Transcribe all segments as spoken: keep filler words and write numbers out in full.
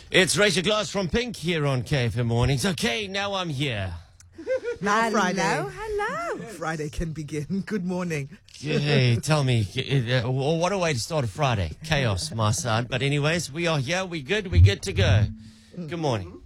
It's Rachel Glass from Pink here on K F M Mornings. Okay, now I'm here. Now Hello, Friday. hello. Friday can begin. Good morning. Hey, tell me, uh, what a way to start a Friday. Chaos, my son. But anyways, we are here. We good. We good to go. Good morning.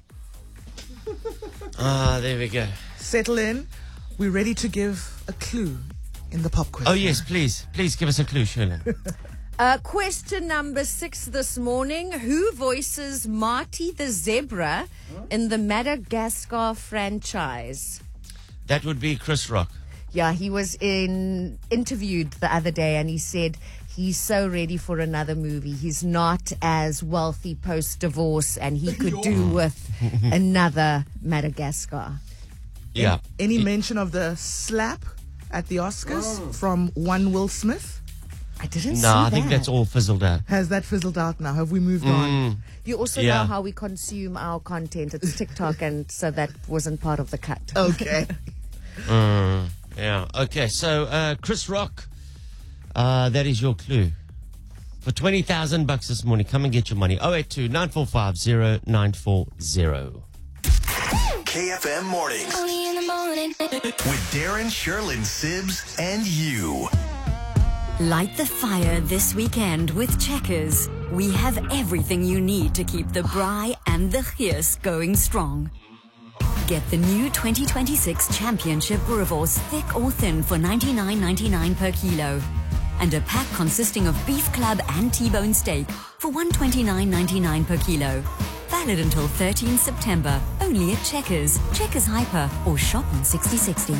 Ah, there we go. Settle in. We're ready to give a clue in the pop quiz. Oh, yes, please. Please give us a clue, Shirley. Uh, question number six this morning. Who voices Marty the Zebra in the Madagascar franchise? That would be Chris Rock. Yeah, he was in interviewed the other day and he said he's so ready for another movie. He's not as wealthy post-divorce and he could do with another Madagascar. Yeah. Any mention of the slap at the Oscars from one Will Smith? I didn't see No, I that. think that's all fizzled out. Has that fizzled out now? Have we moved on? You also Yeah. know how we consume our content. It's TikTok, and so that wasn't part of the cut. Okay. Mm, yeah. Okay, so uh, Chris Rock, uh, that is your clue. For twenty thousand bucks this morning, come and get your money. oh eight two, nine four five, oh nine four oh. K F M Mornings Only in the morning. with Darren, Sherlyn, Sibs, and you. Light the fire this weekend with Checkers. We have everything you need to keep the braai and the gees going strong. Get the new twenty twenty-six Championship Boerewors thick or thin for ninety-nine ninety-nine per kilo. And a pack consisting of beef club and T-bone steak for one hundred twenty-nine ninety-nine per kilo. Valid until thirteenth September, only at Checkers, Checkers Hyper, or shop on sixty sixty.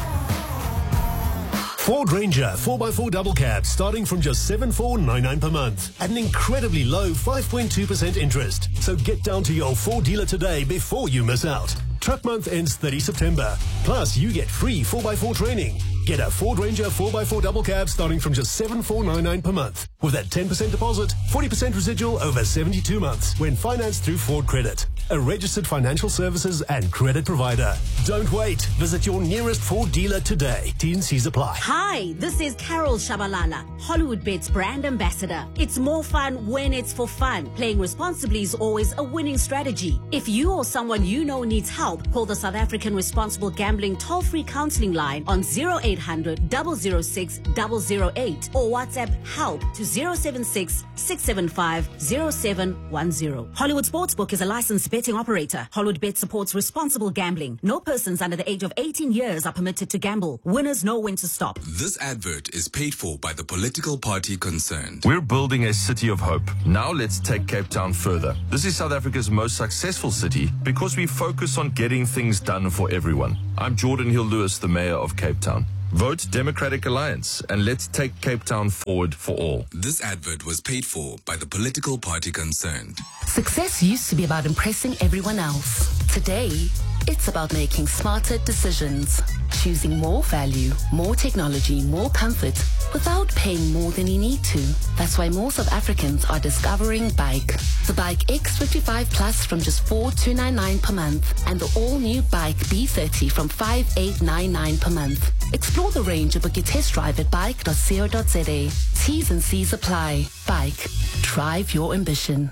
Ford Ranger four by four double cab starting from just seven thousand four hundred ninety-nine per month at an incredibly low five point two percent interest. So get down to your Ford dealer today before you miss out. Truck month ends thirtieth September. Plus, you get free four by four training. Get a Ford Ranger four by four double cab starting from just seven thousand four hundred ninety-nine per month with a ten percent deposit, forty percent residual over seventy-two months when financed through Ford Credit, a registered financial services and credit provider. Don't wait. Visit your nearest Ford dealer today. T and C's apply. Hi, this is Carol Shabalala, Hollywood Bets brand ambassador. It's more fun when it's for fun. Playing responsibly is always a winning strategy. If you or someone you know needs help, call the South African Responsible Gambling toll-free counseling line on zero eight hundred, double oh six, double oh eight or WhatsApp help to zero seven six, six seven five, zero seven one zero. Hollywood Sportsbook is a licensed betting operator. Hollywood Bet supports responsible gambling. No persons under the age of eighteen years are permitted to gamble. Winners know when to stop. This advert is paid for by the political party concerned. We're building a city of hope. Now let's take Cape Town further. This is South Africa's most successful city because we focus on getting things done for everyone. I'm Jordan Hill-Lewis, the mayor of Cape Town. Vote Democratic Alliance and let's take Cape Town forward for all. This advert was paid for by the political party concerned. Success used to be about impressing everyone else. Today, it's about making smarter decisions. Choosing more value, more technology, more comfort without paying more than you need to. That's why more South Africans are discovering Bike. The Bike X fifty-five Plus from just four thousand two hundred ninety-nine per month and the all-new Bike B thirty from five thousand eight hundred ninety-nine per month. Explore the range and book your test drive at bike dot co dot za. T's and C's apply. Bike. Drive your ambition.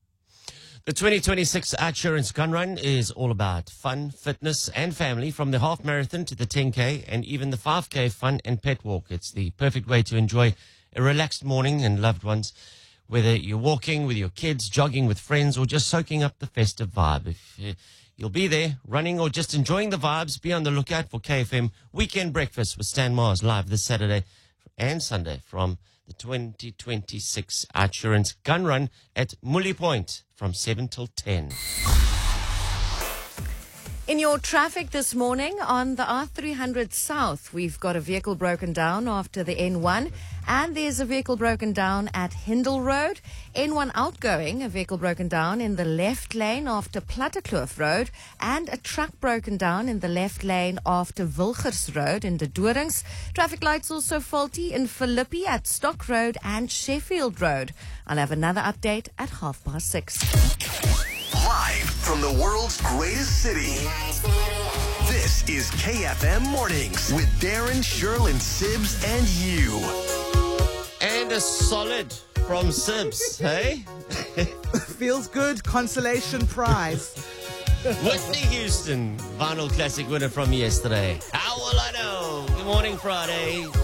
The twenty twenty-six Assurance Gun Run is all about fun, fitness, and family, from the half marathon to the ten K and even the five K fun and pet walk. It's the perfect way to enjoy a relaxed morning and loved ones, whether you're walking with your kids, jogging with friends, or just soaking up the festive vibe. If uh, you'll be there running or just enjoying the vibes, be on the lookout for K F M Weekend Breakfast with Stan Mars live this Saturday and Sunday from the twenty twenty-six Assurance Gun Run at Mully Point from seven till ten. In your traffic this morning on the R three hundred South, we've got a vehicle broken down after the N one, and there's a vehicle broken down at Hindle Road. N one outgoing, a vehicle broken down in the left lane after Plattekloof Road, and a truck broken down in the left lane after Wilgers Road in the Dorings. Traffic lights also faulty in Philippi at Stock Road and Sheffield Road. I'll have another update at half past six. Live from the world's greatest city. This is K F M Mornings with Darren, Sherlyn, Sibs, and you. And a solid from Sibs, hey? Feels good consolation prize. Whitney Houston, vinyl classic winner from yesterday. How will I know? Good morning, Friday.